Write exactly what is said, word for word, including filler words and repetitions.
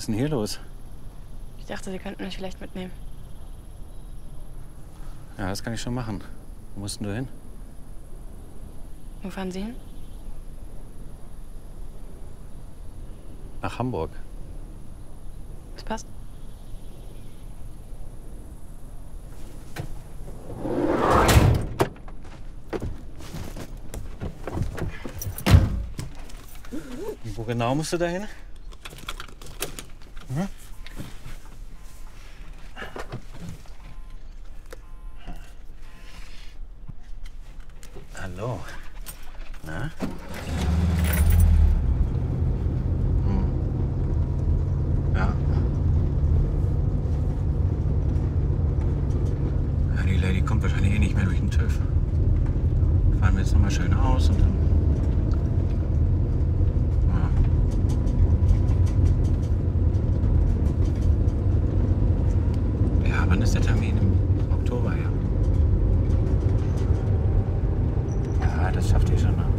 ist denn hier los? Ich dachte, Sie könnten mich vielleicht mitnehmen. Ja, das kann ich schon machen. Wo musst denn du hin? Wo fahren Sie hin? Nach Hamburg. Das passt. Und wo genau musst du da hin? Hm? Hallo. Na? Hm. Ja. Ja, die Lady kommt wahrscheinlich eh nicht mehr durch den TÜV. Fahren wir jetzt nochmal schön aus und dann. Ja. Ja, wann ist der Termin? Im Oktober, ja. Ja, das schafft ihr schon noch.